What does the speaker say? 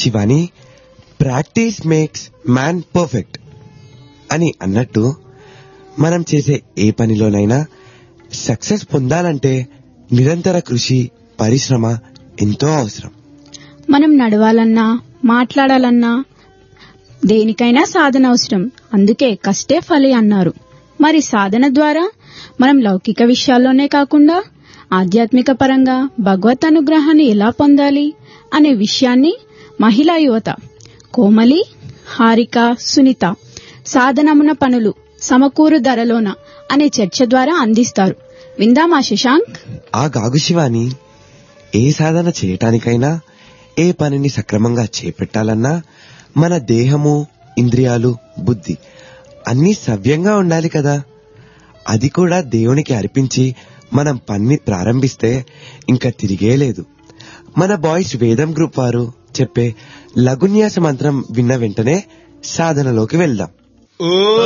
Shivani, practice makes man perfect అని అన్నట్టు మనం చేసే ఏ పనిలోనైనా సక్సెస్ పొందాలంటే నిరంతర కృషి, పరిశ్రమ ఎంతో అవసరం. మనం నడవాలన్నా, మాట్లాడాలన్నా దేనికైనా సాధన అవసరం. అందుకే కష్టే ఫలి అన్నారు. మరి సాధన ద్వారా మనం లౌకిక విషయాల్లోనే కాకుండా ఆధ్యాత్మిక పరంగా భగవత్ అనుగ్రహాన్ని ఎలా పొందాలి అనే విషయాన్ని మహిళా యువత కోమలి, హారిక, సునీత సాధనమున పనులు సమకూరు ధరలోన అనే చర్చ ద్వారా అందిస్తారు. విందామా శశాంక్? ఆ గాగు శివాని, ఏ సాధన చేయటానికైనా, ఏ పనిని సక్రమంగా చేపట్టాలన్నా మన దేహము, ఇంద్రియాలు, బుద్ధి అన్నీ సవ్యంగా ఉండాలి కదా. అది కూడా దేవునికి అర్పించి మనం పని ప్రారంభిస్తే ఇంకా తిరిగే లేదు. మన బాయ్స్ వేదం గ్రూప్ వారు చెప్పే లఘున్యాస మంత్రం విన్న వెంటనే సాధనలోకి వెళ్దాం.